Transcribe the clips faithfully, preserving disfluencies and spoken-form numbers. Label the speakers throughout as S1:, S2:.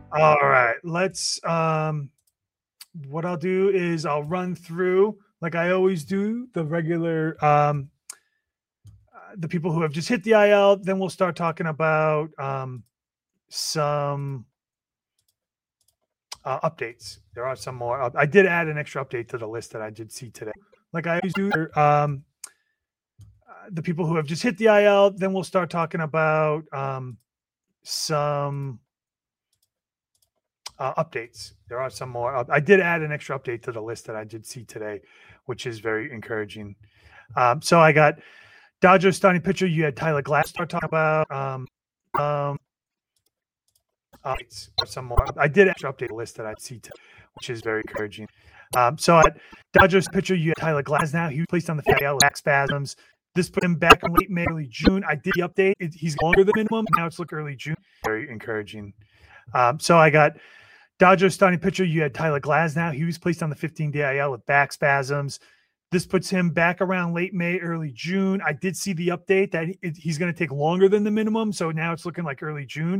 S1: All right, let's, um what I'll do is I'll run through, like I always do, the regular, um uh, the people who have just hit the I L, then we'll start talking about, um, some uh, updates. There are some more up I did add an extra update to the list that I did see today. Like I always do, um uh, the people who have just hit the I L, then we'll start talking about, um, some uh, updates. There are some more. Up- I did add an extra update to the list that I did see today, which is very encouraging. Um, so I got Dodgers starting pitcher. You had Tyler Glass start talking about. Um, um, uh, some more. I did extra update the list that I see today, which is very encouraging. Um, so at Dodgers pitcher, you had Tyler Glass now. He was placed on the I L with back spasms. This put him back in late May, early June. I did the update. It, he's longer than minimum. Now it's look early June. Very encouraging. Um, so I got Dodgers starting pitcher, you had Tyler Glasnow. He was placed on the fifteen-day I L with back spasms. This puts him back around late May, early June. I did see the update that he, he's going to take longer than the minimum, so now it's looking like early June.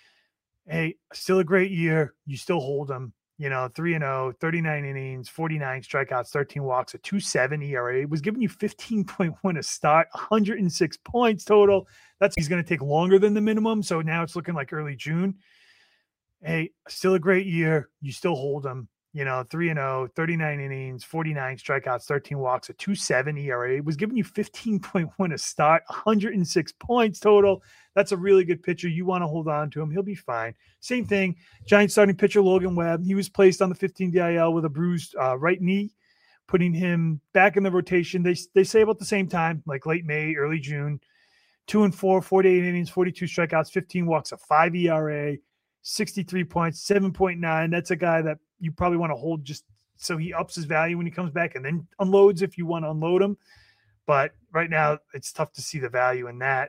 S1: Hey, still a great year. You still hold him. You know, three and oh, thirty-nine innings, forty-nine strikeouts, thirteen walks, a two point seven E R A. It was giving you fifteen point one a start, one hundred six points total. That's he's going to take longer than the minimum, so now it's looking like early June. Hey, still a great year. You still hold them. You know, three and oh, thirty-nine innings, forty-nine strikeouts, thirteen walks, a two point seven E R A. It was giving you fifteen point one a start, one hundred six points total. That's a really good pitcher. You want to hold on to him. He'll be fine. Same thing. Giants starting pitcher Logan Webb. He was placed on the fifteen-day I L with a bruised uh, right knee, putting him back in the rotation. They, they say about the same time, like late May, early June. Two and four, forty-eight innings, forty-two strikeouts, fifteen walks, a five E R A. sixty-three points, seven point nine. That's a guy that you probably want to hold just so he ups his value when he comes back and then unloads if you want to unload him. But right now, it's tough to see the value in that.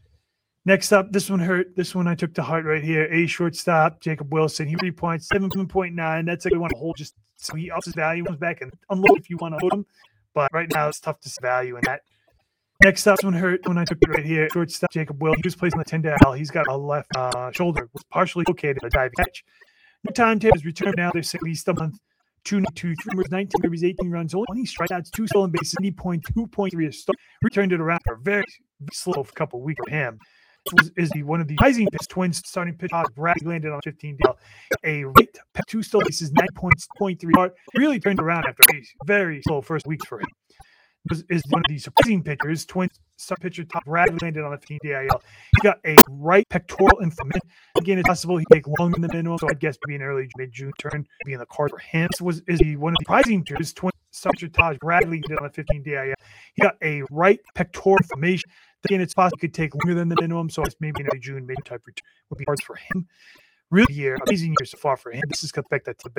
S1: Next up, this one hurt. This one I took to heart right here. A shortstop, Jacob Wilson. He three points, seven point nine. That's a good one to hold just so he ups his value, comes back and unload if you want to unload him. But right now, it's tough to see value in that. Next up, this one hurt when I took it right here. Shortstop Jacob Will. He was placed on the ten-day I L. He's got a left uh, shoulder, was partially located a diving catch. No timetable is returned now. They're saying at least a month. Two, two, three, nineteen ribbies, eighteen runs, only twenty strikeouts, two stolen bases, seventy point two point three a start. Returned it around for a very, very slow couple of weeks for him. This is the one of the rising pitch twins starting pitch. Brad landed on fifteen. A right two stolen bases, nine points, point three. Really turned around after a very slow first weeks for him. Is, is one of the surprising pitchers. Twins star pitcher Todd Bradley landed on the fifteen-day I L. He got a right pectoral inflammation. Again, it's possible he take longer than the minimum, so I guess maybe an early mid-June turn be in the card for him. This was is he one of the surprising pitchers. Twins star pitcher Todd Bradley landed on the fifteen-day I L. He got a right pectoral inflammation. Again, it's possible he could take longer than the minimum, so I guess maybe an early June mid type return would be hard for him. Really year, amazing year so far for him. This is the fact that